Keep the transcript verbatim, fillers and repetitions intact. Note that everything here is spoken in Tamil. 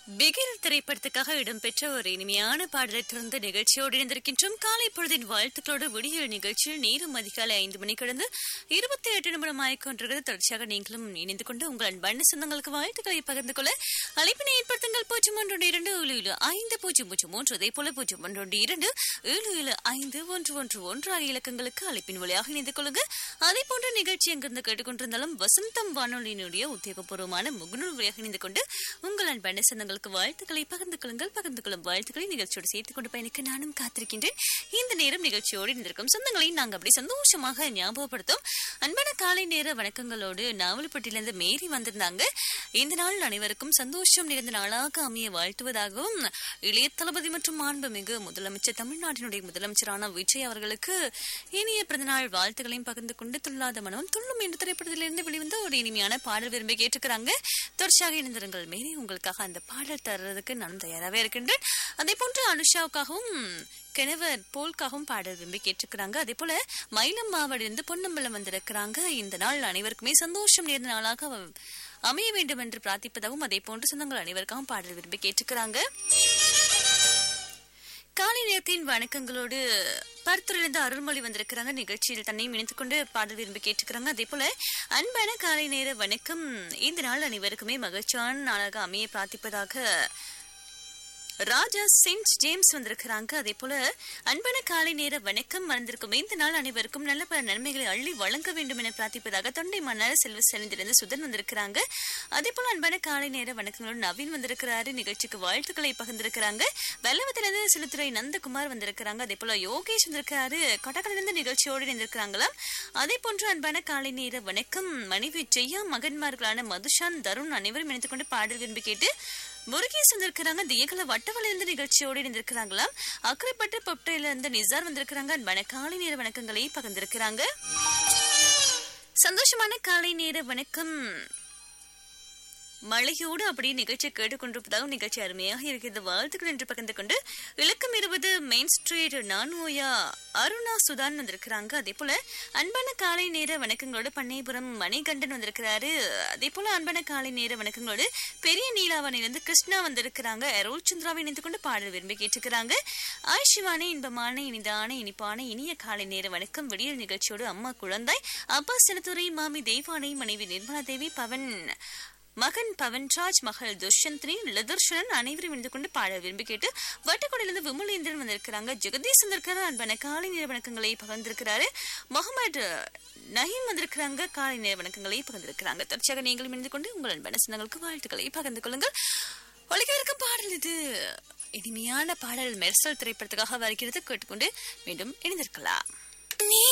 பிகில் திரைப்படத்துக்காக இடம்பெற்ற ஒரு இனிமையான பாடலை தொடர்ந்து நிகழ்ச்சியோடு இணைந்திருக்கின்றோம். காலை பொழுதின் வாழ்த்துக்களோடு விடியல் நிகழ்ச்சியில் நேரும் அதிகாலை ஐந்து மணி கடந்து இருபத்தி எட்டு நிமிடம் ஆய்கொண்டிருக்கிறது. தொடர்ச்சியாக நீங்களும் இணைந்து கொண்டு உங்கள் அன்பான சொந்தங்களுக்கு வாழ்த்துக்களை பகிர்ந்து கொள்ள அழைப்பினை ஏற்படுத்துங்கள். பூஜ்ஜியம் ஒன்று இரண்டு ஏழு ஏழு ஐந்து பூஜ்ஜியம் பூஜ்ஜியம் மூன்று அதே போல பூஜ்ஜியம் ஒன்று இரண்டு ஏழு ஏழு ஐந்து ஒன்று ஒன்று ஒன்று ஆகிய இலக்கங்களுக்கு அழைப்பின் வழியாக இணைந்து கொள்ளுங்க. அதே போன்ற நிகழ்ச்சி எங்கிருந்து கேட்டுக்கொண்டிருந்தாலும் வசந்தம் வானொலியினுடைய உத்தியோகபூர்வமான முகநூல் வழியாக இணைந்து கொண்டு உங்கள் அன்பான சொந்தங்கள் வாழ்த்துக்களை பகிர்ந்து கொள்ளுங்கள். பகிர்ந்து கொள்ளும் வாழ்த்துக்களை நிகழ்ச்சியோடு சேர்த்துக் கொண்டு பயணிக்க நானும் காத்திருக்கின்றேன். இந்த நேரம் நிகழ்ச்சியோடு இருந்திருக்கும் சொந்தங்களை நாங்கள் அப்படி சந்தோஷமாக ஞாபகப்படுத்தும் அன்பான காலை நேர வணக்கங்களோடு நாவல்பட்டியிலிருந்து மேரி வந்திருந்தாங்க. இந்த நாள் அனைவருக்கும் சந்தோஷம் நிறைந்த நாளாக அமைய வாழ்த்துவதாகவும் இளைய தளபதி மற்றும் மாண்புமிகு முதலமைச்சர் தமிழ்நாட்டினுடைய முதலமைச்சரான விஜய் அவர்களுக்கு இனிய பிறந்தநாள் வாழ்த்துக்களையும் பகிர்ந்து கொண்டு துள்ளாத மனமும் துள்ளும் என்ற திரைப்படத்திலிருந்து வெளிவந்த ஒரு இனிமையான பாடல் விரும்பி கேட்டுக்கிறாங்க. தொடர்ச்சியாக இணைந்திருங்கள் மேரி, உங்களுக்காக அந்த பாடல் தர்றதுக்கு நான் தயாராகவே இருக்கின்றேன். அதே போன்று அனுஷாவுக்காகவும் கணவர் போல்காகவும் பாடல் விரும்பி கேட்டுக்கிறாங்க. அதே போல மயிலம் மாவடிலிருந்து பொன்னம்பலம் வந்திருக்கிறாங்க. இந்த நாள் அனைவருக்குமே சந்தோஷம் நிறைந்த நாளாக அமைய வேண்டும் என்று பிரார்த்திப்பதாகவும் அதே போன்று சொந்தங்கள் அனைவருக்காகவும் பாடல் விரும்பி கேட்டுக்கிறாங்க. காலை நேரத்தின் வணக்கங்களோடு பருத்தூரிலிருந்து அருள்மொழி வந்திருக்கிறாங்க. நிகழ்ச்சியில் தன்னையும் இணைத்துக் கொண்டு பாடல் விரும்பி கேட்டுக்கிறாங்க. அதே போல அன்பான காலை நேர வணக்கம், இந்த நாள் அனைவருக்குமே மகிழ்ச்சியான நாளாக அமைய பிரார்த்திப்பதாக ராஜா செயின்ட் ஜேம்ஸ் வந்திருக்கிறாங்க. அதே போல அன்பான காலை நேர வணக்கம், மறந்திருக்கும் இந்த நாள் அனைவருக்கும் நல்ல பல நன்மைகளை அள்ளி வழங்க வேண்டும் என பிரார்த்திப்பதாக தொண்டை மன்னர் செல்வ செலிந்திருந்து சுதன் வந்திருக்கிறாங்க. அதே போல அன்பான காலை நேர வணக்கங்களோடு நவீன் வந்திருக்கிறாரு. நிகழ்ச்சிக்கு வாழ்த்துக்களை பகிர்ந்திருக்கிறாங்க. வெள்ளவத்திலிருந்து சிலுத்துறை நந்தகுமார் வந்திருக்கிறாங்க. அதே போல யோகேஷ் வந்திருக்கிறாரு. கொட்டக்கலிருந்து நிகழ்ச்சியோடு இணைந்திருக்கிறாங்களாம். அதே போன்று அன்பான காலை நேர வணக்கம், மனைவி ஜெயா மகன்மார்களான மதுஷான் தருண் அனைவரும் இணைத்துக் கொண்டு பாடல் விரும்பி கேட்டு முருகேஷ் வந்திருக்கிறாங்க. தியகல வட்டவள இருந்து நிகழ்ச்சியோடு இணைந்திருக்கிறாங்களாம். அக்கரைப்பட்டு பொப்டையில இருந்து நிசார் வந்திருக்கிறாங்க. அன்பான காலை நேர வணக்கங்களை பகிர்ந்திருக்கிறாங்க. சந்தோஷமான காலை நேர வணக்கம், மழையோடு அப்படியே நிகழ்ச்சி கேட்டுக்கொண்டிருப்பதாகவும் நிகழ்ச்சி அருமையாக இருக்கிறது வாழ்த்துக்கள் என்று பகிர்ந்து கொண்டு இலக்கம் இருபது மெயின் ஸ்ட்ரீட் நான்மோயா அருணா சுதான் வந்திருக்கிறாங்க. அதே போல அன்பான காலை நேர வணக்கங்களோடு பண்ணைபுரம் மணிகண்டன் வந்திருக்கிறாரு. அதே போல அன்பான காலை நேர வணக்கங்களோடு பெரிய நீலாவணையிலிருந்து கிருஷ்ணா வந்திருக்கிறாங்க. அருள் சந்திராவை இணைந்து கொண்டு பாடல் விரும்பி கேட்டுக்கிறாங்க. ஆயுஷ்வான இன்பமான இனிதான இனிப்பான இனிய காலை நேர வணக்கம், விடியல் நிகழ்ச்சியோடு அம்மா குழந்தாய் அப்பா சினத்துறை மாமி தெய்வானை மனைவி நிர்மலா தேவி பவன் மகன் பவன்ராஜ் மகள் துஷ்யந்தினி லதர்ஷனன் அனைவரும் இணைந்து கொண்டு பாடல் விரும்பி கேட்டு வட்டக்கோடையிலிருந்து விமலேந்திரன் வந்திருக்கிறாங்க. ஜெகதீஷ் வந்திருக்கிற அன்பான காலை நேர வணக்கங்களை பகிர்ந்திருக்கிறாரு. முகமது நஹீம் வந்திருக்கிறாங்க. காலை நேர வணக்கங்களை பகிர்ந்திருக்கிறாங்க. தொடர்ச்சியாக நீங்களும் இணைந்து கொண்டு உங்கள் அன்பான சொந்தங்களுக்கு வாழ்த்துக்களை பகிர்ந்து கொள்ளுங்கள். ஒழிக்கவிருக்கும் பாடல் இது இனிமையான பாடல் மெர்சல் திரைப்படத்துக்காக வருகிறது. கேட்டுக்கொண்டு மீண்டும் இணைந்திருக்கலாம்.